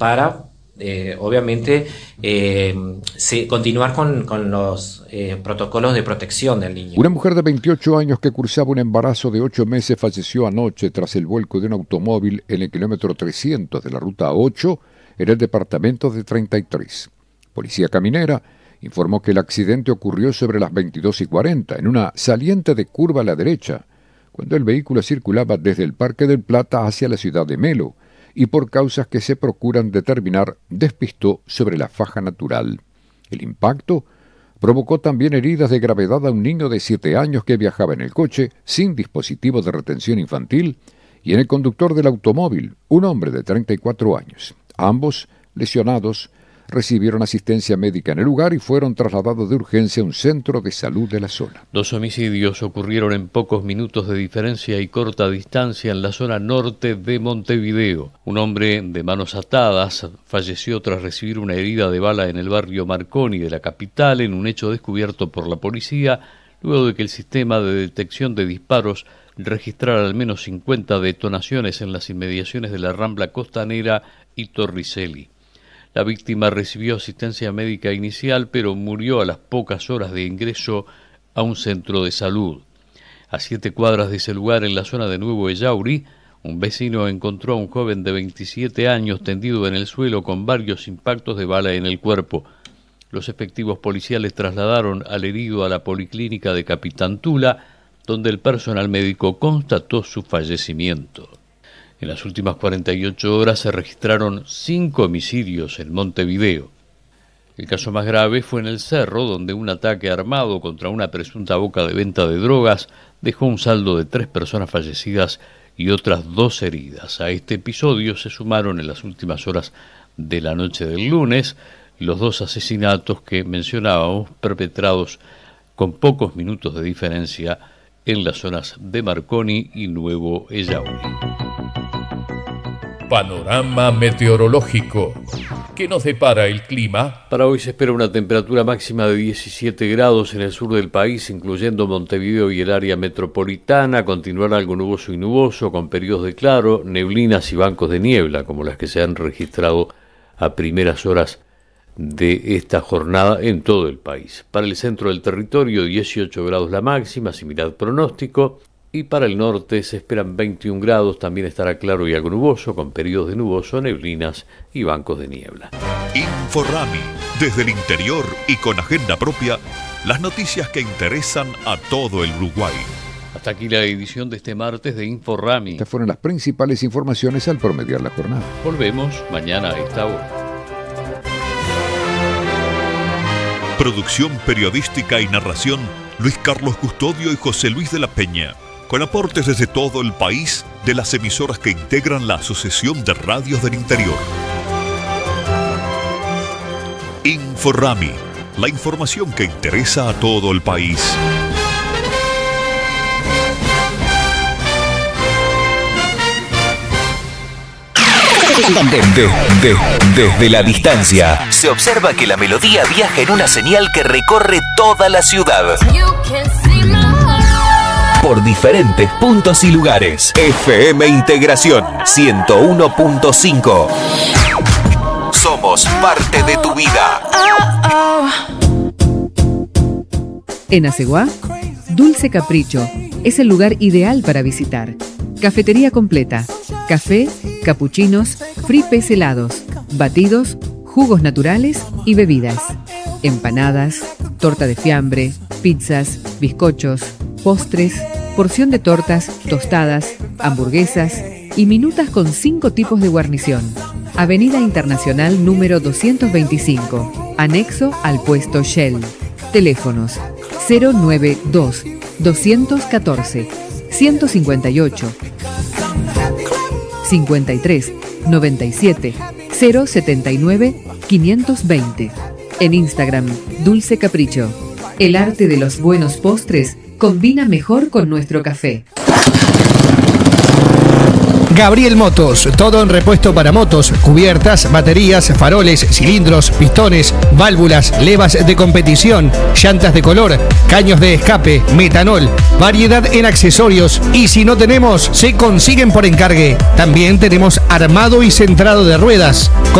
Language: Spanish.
para obviamente continuar con los protocolos de protección del niño. Una mujer de 28 años que cursaba un embarazo de 8 meses falleció anoche tras el vuelco de un automóvil en el kilómetro 300 de la ruta 8 en el departamento de 33. Policía Caminera informó que el accidente ocurrió sobre las 22:40 en una saliente de curva a la derecha, cuando el vehículo circulaba desde el Parque del Plata hacia la ciudad de Melo, y por causas que se procuran determinar, despistó sobre la faja natural. El impacto provocó también heridas de gravedad a un niño de 7 años que viajaba en el coche sin dispositivo de retención infantil y en el conductor del automóvil, un hombre de 34 años. Ambos, lesionados, recibieron asistencia médica en el lugar y fueron trasladados de urgencia a un centro de salud de la zona. 2 homicidios ocurrieron en pocos minutos de diferencia y corta distancia en la zona norte de Montevideo. Un hombre de manos atadas falleció tras recibir una herida de bala en el barrio Marconi de la capital, en un hecho descubierto por la policía, luego de que el sistema de detección de disparos registrara al menos 50 detonaciones en las inmediaciones de la Rambla Costanera y Torricelli. La víctima recibió asistencia médica inicial, pero murió a las pocas horas de ingreso a un centro de salud. A 7 cuadras de ese lugar, en la zona de Nuevo Ellauri, un vecino encontró a un joven de 27 años tendido en el suelo con varios impactos de bala en el cuerpo. Los efectivos policiales trasladaron al herido a la policlínica de Capitán Tula, donde el personal médico constató su fallecimiento. En las últimas 48 horas se registraron 5 homicidios en Montevideo. El caso más grave fue en el Cerro, donde un ataque armado contra una presunta boca de venta de drogas dejó un saldo de 3 personas fallecidas y otras 2 heridas. A este episodio se sumaron en las últimas horas de la noche del lunes los 2 asesinatos que mencionábamos, perpetrados con pocos minutos de diferencia en las zonas de Marconi y Nuevo Ellauri. Panorama meteorológico. ¿Qué nos depara el clima? Para hoy se espera una temperatura máxima de 17 grados en el sur del país, incluyendo Montevideo y el área metropolitana. Continuará algo nuboso y nuboso, con periodos de claro, neblinas y bancos de niebla, como las que se han registrado a primeras horas de esta jornada en todo el país. Para el centro del territorio, 18 grados la máxima, similar pronóstico. Y para el norte se esperan 21 grados, también estará claro y algo nuboso, con periodos de nuboso, neblinas y bancos de niebla. Inforrami, desde el interior y con agenda propia, las noticias que interesan a todo el Uruguay. Hasta aquí la edición de este martes de Inforrami. Estas fueron las principales informaciones al promediar la jornada. Volvemos mañana a esta hora. Producción periodística y narración, Luis Carlos Custodio y José Luis de la Peña. Con aportes desde todo el país de las emisoras que integran la Asociación de Radios del Interior. Inforrami, la información que interesa a todo el país. Desde la distancia se observa que la melodía viaja en una señal que recorre toda la ciudad por diferentes puntos y lugares. FM Integración 101.5. Somos parte de tu vida. En Aceguá, Dulce Capricho es el lugar ideal para visitar. Cafetería completa, café, capuchinos, fripes helados, batidos, jugos naturales y bebidas. Empanadas, torta de fiambre, pizzas, bizcochos, postres, porción de tortas, tostadas, hamburguesas y minutas con 5 tipos de guarnición. Avenida Internacional número 225, anexo al puesto Shell. Teléfonos 092 214 158 53 97 079 520. En Instagram, Dulce Capricho. El arte de los buenos postres combina mejor con nuestro café. Gabriel Motos, todo en repuesto para motos, cubiertas, baterías, faroles, cilindros, pistones, válvulas, levas de competición, llantas de color, caños de escape, metanol, variedad en accesorios y si no tenemos, se consiguen por encargue. También tenemos armado y centrado de ruedas.